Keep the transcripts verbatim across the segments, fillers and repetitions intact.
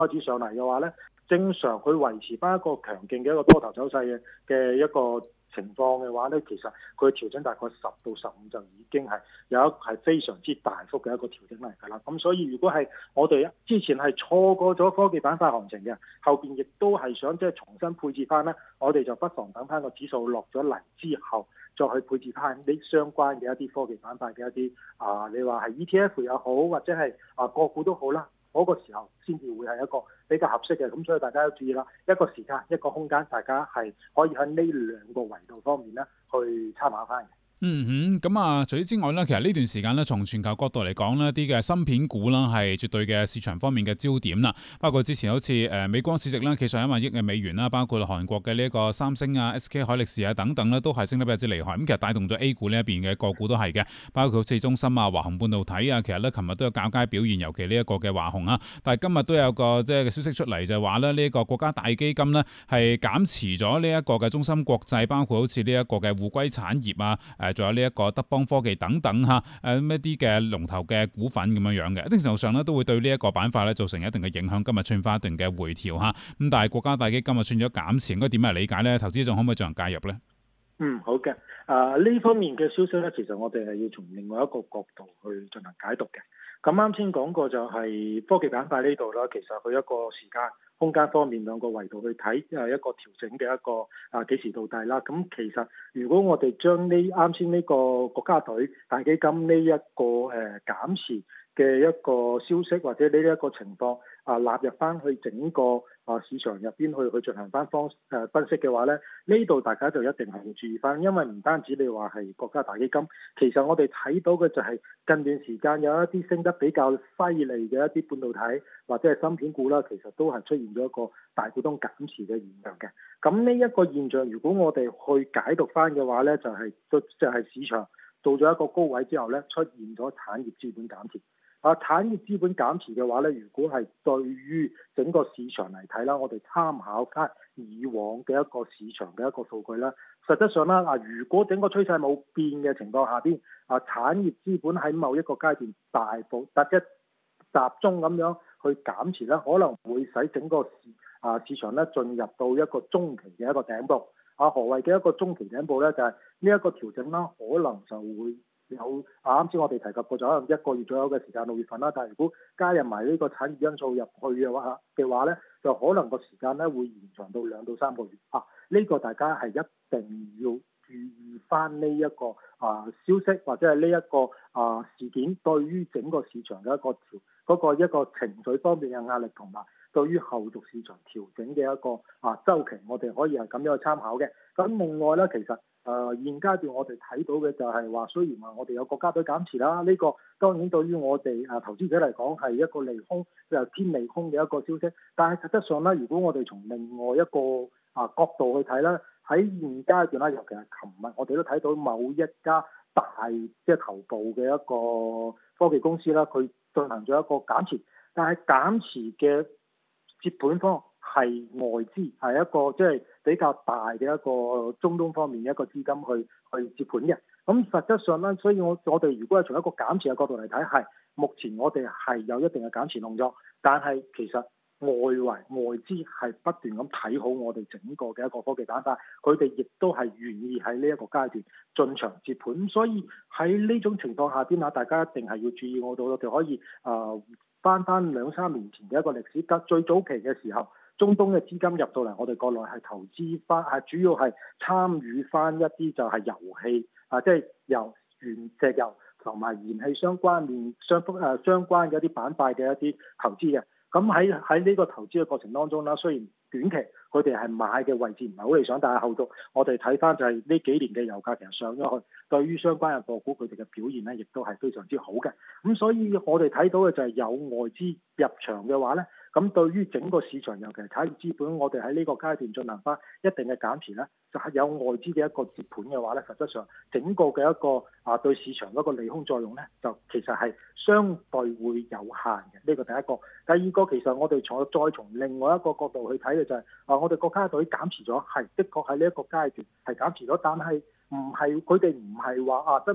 開始上嚟嘅話咧，正常去維持翻一個強勁嘅一個多頭走勢嘅嘅一個情況嘅話咧，其實佢調整大概十到十五就已經係有一係非常之大幅嘅一個調整嚟㗎啦。咁所以如果係我哋之前係錯過咗科技板塊行情嘅，後邊亦都係想即係重新配置翻咧，我哋就不妨等翻個指數落咗嚟之後，再去配置翻啲相關嘅一啲科技板塊嘅一啲啊，你話係 E T F 又好，或者係啊個股都好啦。嗰個時候先至會係一個比較合適嘅，咁所以大家要注意啦，一個時間一個空間，大家係可以喺呢兩個維度方面咧去參考翻嘅。 嗯哼，咁啊，除此之外咧，其實呢段時間咧，從全球角度嚟講呢啲嘅芯片股啦，係絕對嘅市場方面嘅焦點啦。包括之前好似誒美光市值啦，企上一萬億嘅美元啦，包括韓國嘅呢一個三星啊、S K 海力士啊等等咧，都係升得比較之厲害。咁其實帶動咗 A 股呢一邊嘅個股都係嘅，包括好似中芯啊、華虹半導體啊，其實咧琴日都有較佳表現，尤其呢一個嘅華虹啊。但係今日都有個即係消息出嚟，就係話咧呢一個國家大基金呢係減持咗呢一個嘅中芯國際，包括好似呢一個嘅互歸產業啊，誒仲有呢一個德邦科技等等嚇，誒一啲嘅龍頭嘅股份咁樣樣嘅，一定程度上咧都會對呢一個板塊咧造成一定嘅影響。今日出現翻一定嘅回調嚇，咁但係國家大基金啊出現咗減持，應該點樣理解咧？投資者可唔可以進行介入咧？ 嗯，好嘅。啊，呢方面嘅消息咧，其實我哋係要從另外一個角度去進行解讀嘅。咁啱先講過就係科技板塊呢度啦，其實佢一個時間空間方面兩個維度去睇，誒一個調整嘅一個啊幾時到底啦。咁其實如果我哋將呢啱先呢個國家隊大基金呢一個誒減持嘅一個消息或者呢一個情況啊納入翻去整個啊市場入邊去去進行翻方誒分析嘅話咧，呢度大家就一定係要注意翻，因為唔單止你話係國家大基金，其實我哋睇到嘅就係近段時間有一啲升得比較犀利嘅一啲半導體或者係芯片股啦，其實都係出現咗一個大股東減持嘅現象嘅。咁呢一個現象，如果我哋去解讀翻嘅話咧，就係都就係市場到咗一個高位之後咧，出現咗產業資本減持。啊，產業資本減持嘅話咧，如果係對於整個市場嚟睇啦，我哋參考翻以往嘅一個市場嘅一個數據啦，實質上啦，啊，如果整個趨勢冇變嘅情況下邊，啊，產業資本喺某一個階段大幅突一集中咁樣去減持咧，可能會使整個市啊市場咧進入到一個中期嘅一個頂部。啊，何謂嘅一個中期頂部咧？就係呢一個調整啦，可能就會有啊，啱先我哋提及過咗，可能一個月左右嘅時間，六月份啦。但係如果加入埋呢個產業因素入去嘅話嘅話咧，就可能個時間咧會延長到兩到三個月。啊，呢、這個大家係一定要注意翻呢一個啊消息或者係呢一個啊事件對於整個市場嘅一個調嗰、那個一個情緒方面嘅壓力，同埋對於後續市場調整嘅一個啊週期，我哋可以係咁樣去參考嘅。咁另外咧，其實誒、呃、現階段我哋睇到嘅就係話，雖然話我哋有國家隊減持啦，呢、這個當然對於我哋誒投資者嚟講係一個利空，又偏利空嘅一個消息。但係實質上咧，如果我哋從另外一個啊角度去睇咧，喺現階段啦，尤其係琴日我哋都睇到某一家大即係頭部嘅一個科技公司啦，佢進行咗一個減持，但係減持嘅接盤方係外資，係一個即係比較大嘅一個中東方面嘅一個資金去去接盤嘅。咁實質上咧，所以我我哋如果係從一個減持嘅角度嚟睇，係目前我哋係有一定嘅減持動作，但係其實外圍外資係不斷咁睇好我哋整個嘅一個科技板塊，佢哋亦都係願意喺呢一個階段進場接盤。所以喺呢種情況下邊啊，大家一定係要注意我哋，我哋可以誒翻翻兩三年前嘅一個歷史，最早期嘅時候，中東嘅資金入到嚟我哋國內係投資翻，係主要係參與翻一啲就係油氣啊，即係由原石油同埋燃氣相關連相誒相關嘅一啲板塊嘅一啲投資嘅。咁喺喺呢個投資嘅過程當中啦，雖然短期佢哋係買嘅位置唔係好理想，但係後續我哋睇翻就係呢幾年嘅油價其實上咗去，對於相關嘅個股佢哋嘅表現咧，亦都係非常之好嘅。咁所以我哋睇到嘅就係有外資入場嘅話咧，咁對於整個市場，尤其係產業資本，我哋喺呢個階段進行翻一定嘅減持咧，就係、是、有外資嘅一個接盤嘅話咧，實質上整個嘅一個啊對市場嗰個利空作用咧，就其實係相對會有限嘅。呢、這個第一個，第二個其實我哋從再從另外一個角度去睇嘅就係、是、啊，我哋國家隊減持咗，係的確喺呢一個階段係減持咗，但係唔係佢哋唔係話啊真係唔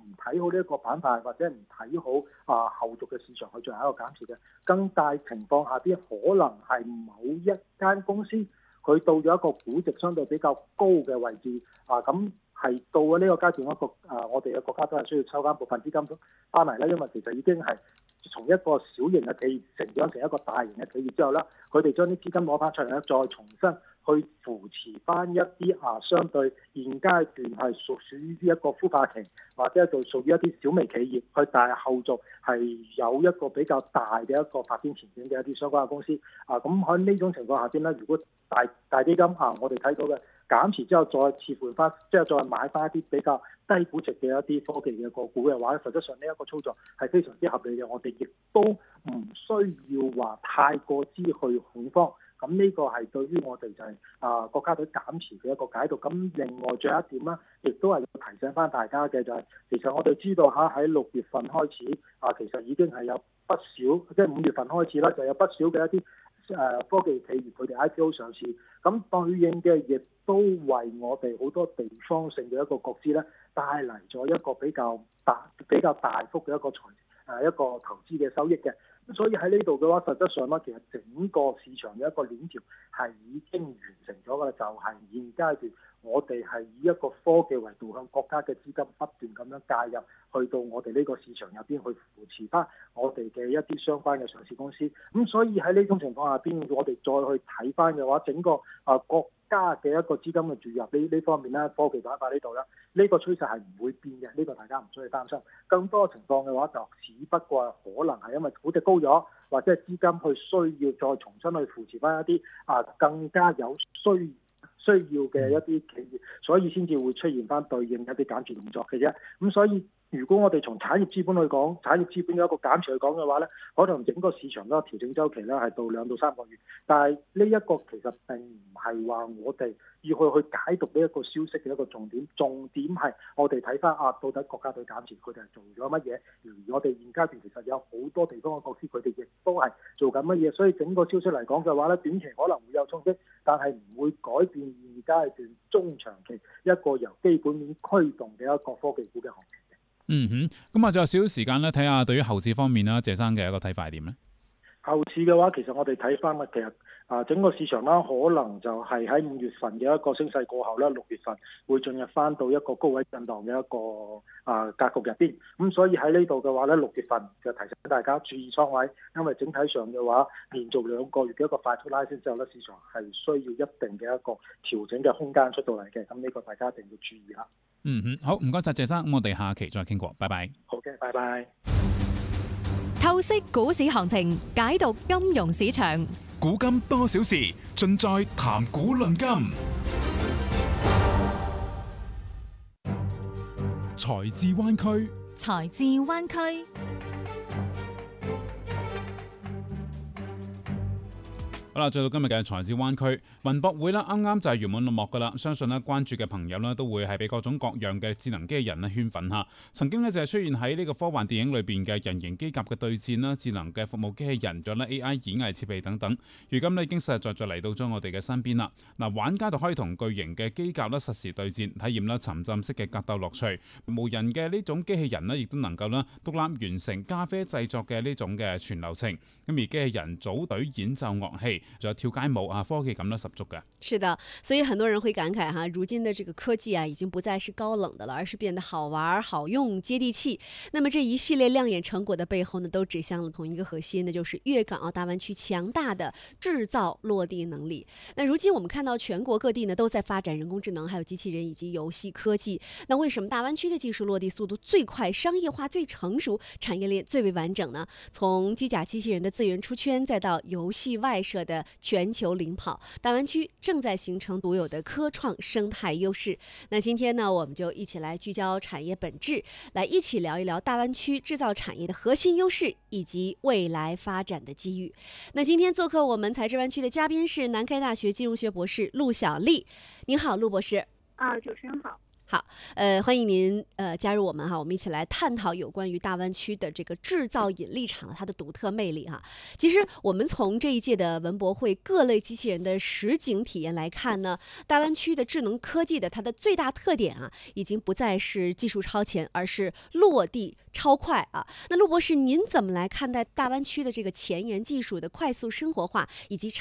唔睇好呢一個板塊，或者唔睇好啊後續嘅市場去進行一個減持嘅。更大情況下邊可能係某一間公司佢到咗一個估值相對比較高嘅位置啊，咁係到咗呢個階段一個啊，我哋嘅國家都係需要抽翻部分資金翻嚟啦，因為其實已經係從一個小型嘅企業成長成一個大型嘅企業之後啦，佢哋將啲資金攞翻出嚟咧，再重新去扶持翻一啲啊相對現階段係屬屬於一個孵化期，或者係屬於一啲小微企業，去但係後續係有一個比較大嘅一個發展前景嘅一啲相關嘅公司啊，咁喺呢種情況下邊咧，如果大大基金啊，我哋睇到嘅減持之後再切換翻，即係再買翻一啲比較低估值嘅一啲科技嘅個股嘅話，實質上呢一個操作係非常之合理嘅，我哋亦都唔需要話太過之去恐慌。咁呢個係對於我哋就係、是、啊國家隊減持嘅一個解讀。咁另外仲有一點啦，亦都係要提醒翻大家嘅就係、是，其實我哋知道嚇喺六月份開始啊，其實已經係有不少，即係五月份開始啦，就有不少嘅一啲誒科技企業佢哋 I P O 上市。咁對應嘅亦都為我哋好多地方性嘅一個國資咧，帶嚟咗一個比較大、比較大幅嘅一個財誒一個投資嘅收益嘅。咁所以喺呢度嘅話，實質上咧，其實整個市場嘅一個鏈條係已經完成咗嘅，就係、是、現階段我哋係以一個科技為導向，國家嘅資金不斷咁樣介入，去到我哋呢個市場入邊去扶持翻我哋嘅一啲相關嘅上市公司。咁所以喺呢種情況下邊，我哋再去睇翻嘅話，整個啊國家嘅一個資金嘅注入呢呢方面咧，科技板塊呢度咧，呢、這個趨勢係唔會變嘅，呢、這個大家唔需要擔心。更多情況嘅話，就只不過可能係因為估值高咗，或者係資金去需要再重新去扶持翻一啲啊更加有需需要嘅一啲企業，所以先至會出現翻對應一啲減持動作嘅啫。咁所以如果我哋從產業資本去講，產業資本嘅一個減持去講嘅話咧，可能整個市場嗰個調整週期咧係到兩到三個月。但係呢一個其實並唔係話我哋要去去解讀呢一個消息嘅一個重點，重點係我哋睇翻啊，到底國家隊減持佢哋係做咗乜嘢？而我哋現階段其實有好多地方嘅國司佢哋亦都係做緊乜嘢，所以整個消息嚟講嘅話咧，短期可能會有衝擊，但係唔會改變現階段中長期一個由基本面驅動嘅一個科技股嘅行情。 嗯哼，咁啊，仲有少少時間咧，睇下對於後市方面啦，謝生嘅一個睇法係點咧？ 後市嘅話，其實我哋睇翻嘅其實啊，整個市場啦，可能就係喺五月份嘅一個升勢過後咧，六月份會進入翻到一個高位震盪嘅一個啊格局入邊。咁所以喺呢度嘅話咧，六月份就提醒大家注意倉位，因為整體上嘅話，連續兩個月嘅一個快速拉升之後咧，市場係需要一定嘅一個調整嘅空間出到嚟嘅。咁呢個大家一定要注意啦。 嗯哼，好，唔該晒謝生，咁我哋下期再傾過，拜拜。 好嘅，拜拜。 透析股市行情，解讀金融市場， 古今多少事，盡在談股論金。財智灣區， 財智灣區。 好啦，再到今日嘅財智灣區文博會啦，啱啱就係圓滿落幕噶啦。相信咧關注嘅朋友咧都會係俾各種各樣嘅智能機器人咧圈粉嚇。曾經咧就係出現喺呢個科幻電影裏邊嘅人形機甲嘅對戰啦，智能嘅服務機器人，仲有咧 A I 演藝設備等等。如今咧已經實實在在嚟到咗我哋嘅身邊啦。嗱，玩家就可以同巨型嘅機甲咧實時對戰，體驗啦沉浸式嘅格鬥樂趣。無人嘅呢種機器人咧，亦都能夠咧獨立完成咖啡製作嘅呢種嘅全流程。咁而機器人組隊演奏樂器，仲有跳街舞啊，科技感咧十足嘅。 是的，所以很多人會感慨哈，如今的這個科技啊，已經不再是高冷的了，而是變得好玩、好用、接地氣。那麼這一系列亮眼成果的背後呢，都指向了同一個核心，那就是粵港澳大灣區強大的製造落地能力。那如今我們看到全國各地呢都在發展人工智能，還有機器人以及遊戲科技。那為什麼大灣區的技術落地速度最快、商業化最成熟、產業鏈最為完整呢？從機甲機器人的資源出圈，再到遊戲外設的全球領跑，大灣區正在形成獨有的科創生態優勢。那今天呢，我們就一起來聚焦產業本質，來一起聊一聊大灣區製造產業的核心優勢以及未來發展的機遇。那今天做客我們財智灣區的嘉賓是南開大學金融學博士陸小麗。你好，陸博士。 啊，主持人好。 好，呃，欢迎您呃加入我们哈，我们一起来探讨有关于大湾区的这个制造引力场它的独特魅力哈。其实我们从这一届的文博会各类机器人的实景体验来看呢，大湾区的智能科技的它的最大特点啊，已经不再是技术超前，而是落地超快啊。那陆博士，您怎么来看待大湾区的这个前沿技术的快速生活化以及